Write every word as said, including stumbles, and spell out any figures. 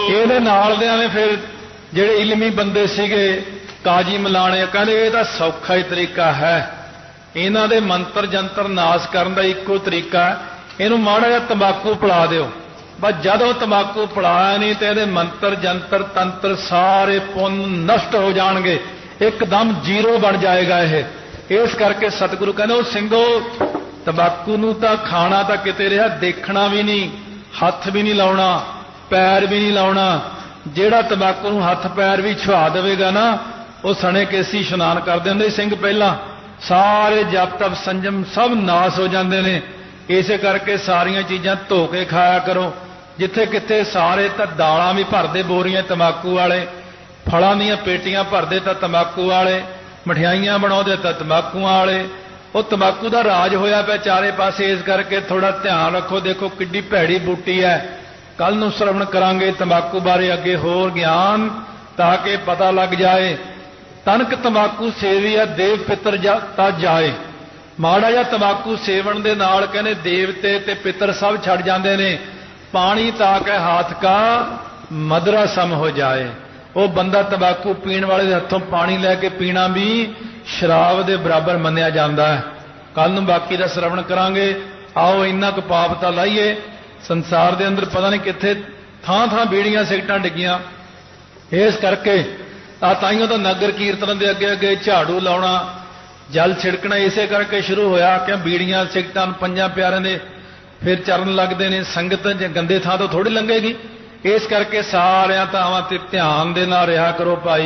ਇਹਦੇ ਨਾਲ ਦਿਆਂ ਨੇ ਫਿਰ ਜਿਹੜੇ ਇਲਮੀ ਬੰਦੇ ਸੀਗੇ ਕਾਜੀ ਮਲਾਣੇ ਕਹਿੰਦੇ ਇਹ ਤਾਂ ਸੌਖਾ ਹੀ ਤਰੀਕਾ ਹੈ, ਇਹਨਾਂ ਦੇ ਮੰਤਰ ਜੰਤਰ ਨਾਸ ਕਰਨ ਦਾ ਇੱਕੋ ਤਰੀਕਾ, ਇਹਨੂੰ ਮਾੜਾ ਜਿਹਾ ਤੰਬਾਕੂ ਪਿਲਾ ਦਿਓ। ਬਸ ਜਦੋਂ ਤੰਬਾਕੂ ਪਿਲਾਇਆ ਨਹੀਂ ਤੇ ਇਹਦੇ ਮੰਤਰ ਜੰਤਰ ਤੰਤਰ ਸਾਰੇ ਪੁੰਨ ਨਸ਼ਟ ਹੋ ਜਾਣਗੇ, ਇੱਕਦਮ ਜ਼ੀਰੋ ਬਣ ਜਾਏਗਾ ਇਹ। ਇਸ ਕਰਕੇ ਸਤਿਗੁਰੂ ਕਹਿੰਦੇ ਉਹ ਸਿੰਘੋ ਤੰਬਾਕੂ ਨੂੰ ਤਾਂ ਖਾਣਾ ਤਾਂ ਕਿਤੇ ਰਿਹਾ, ਦੇਖਣਾ ਵੀ ਨਹੀਂ, ਹੱਥ ਵੀ ਨਹੀਂ ਲਾਉਣਾ, ਪੈਰ ਵੀ ਨਹੀਂ ਲਾਉਣਾ। ਜਿਹੜਾ ਤੰਬਾਕੂ ਨੂੰ ਹੱਥ ਪੈਰ ਵੀ ਛੁਆ ਦੇਵੇਗਾ ਨਾ ਉਹ ਸਣੇ ਕੇਸੀ ਇਸ਼ਨਾਨ ਕਰਦੇ ਹੁੰਦੇ ਸਿੰਘ ਪਹਿਲਾਂ, ਸਾਰੇ ਜਪ ਤਪ ਸੰਜਮ ਸਭ ਨਾਸ ਹੋ ਜਾਂਦੇ ਨੇ। ਇਸੇ ਕਰਕੇ ਸਾਰੀਆਂ ਚੀਜ਼ਾਂ ਧੋ ਕੇ ਖਾਇਆ ਕਰੋ। ਜਿੱਥੇ ਕਿੱਥੇ ਸਾਰੇ ਤਾਂ ਦਾਲਾਂ ਵੀ ਭਰਦੇ ਬੋਰੀਆਂ ਤੰਬਾਕੂ ਵਾਲੇ, ਫਲਾਂ ਦੀਆਂ ਪੇਟੀਆਂ ਭਰਦੇ ਤਾਂ ਤੰਬਾਕੂ ਵਾਲੇ, ਮਠਿਆਈਆਂ ਬਣਾਉਂਦੇ ਤਾਂ ਤੰਬਾਕੂਆਂ ਵਾਲੇ। ਉਹ ਤੰਬਾਕੂ ਦਾ ਰਾਜ ਹੋਇਆ ਪਿਆ ਚਾਰੇ ਪਾਸੇ। ਇਸ ਕਰਕੇ ਥੋੜਾ ਧਿਆਨ ਰੱਖੋ। ਦੇਖੋ ਕਿੱਡੀ ਭੈੜੀ ਬੂਟੀ ਹੈ। ਕੱਲ ਨੂੰ ਸ਼ਰਵਣ ਕਰਾਂਗੇ ਤੰਬਾਕੂ ਬਾਰੇ ਅੱਗੇ ਹੋਰ ਗਿਆਨ, ਤਾਂ ਕਿ ਪਤਾ ਲੱਗ ਜਾਏ। ਤਨਕ ਤੰਬਾਕੂ ਸੇਵੀਆ ਦੇਵ ਪਿੱਤਰ ਤਾਂ ਜਾਏ। ਮਾੜਾ ਜਿਹਾ ਤੰਬਾਕੂ ਸੇਵਣ ਦੇ ਨਾਲ ਕਹਿੰਦੇ ਦੇਵਤੇ ਤੇ ਪਿੱਤਰ ਸਭ ਛੱਡ ਜਾਂਦੇ ਨੇ। ਪਾਣੀ ਤਾ ਕੇ ਹੱਥ ਕਾ ਮਦਰਾ ਸਮ ਹੋ ਜਾਏ। ਉਹ ਬੰਦਾ ਤੰਬਾਕੂ ਪੀਣ ਵਾਲੇ ਦੇ ਹੱਥੋਂ ਪਾਣੀ ਲੈ ਕੇ ਪੀਣਾ ਵੀ ਸ਼ਰਾਬ ਦੇ ਬਰਾਬਰ ਮੰਨਿਆ ਜਾਂਦਾ ਹੈ। ਕੱਲ ਨੂੰ ਬਾਕੀ ਦਾ ਸ਼ਰਵਣ ਕਰਾਂਗੇ। ਆਓ ਇੰਨਾ ਕੁ ਪਾਪ ਤਾਂ ਲਾਈਏ। ਸੰਸਾਰ ਦੇ ਅੰਦਰ ਪਤਾ ਨਹੀਂ ਕਿੱਥੇ ਥਾਂ ਥਾਂ ਬੀੜੀਆਂ ਸਿਗਟਾਂ ਡਿੱਗੀਆਂ। ਇਸ ਕਰਕੇ ਆ ਤਾਈਓ ਤਾਂ ਨਗਰ ਕੀਰਤਨ ਦੇ ਅੱਗੇ ਅੱਗੇ ਝਾੜੂ ਲਾਉਣਾ, ਜਲ ਛਿੜਕਣਾ ਇਸੇ ਕਰਕੇ ਸ਼ੁਰੂ ਹੋਇਆ ਕਿ ਬੀੜੀਆਂ ਸਿਗਟਾਂ ਪੰਜਾਂ ਪਿਆਰਿਆਂ ਦੇ ਫਿਰ ਚਰਨ ਲੱਗਦੇ ਨੇ। ਸੰਗਤ ਜੇ ਗੰਦੇ ਥਾਂ ਤੋਂ ਥੋੜੀ ਲੰਘੇਗੀ। ਇਸ ਕਰਕੇ ਸਾਰਿਆਂ ਥਾਵਾਂ ਤੇ ਧਿਆਨ ਦੇ ਨਾਲ ਰਿਹਾ ਕਰੋ ਭਾਈ।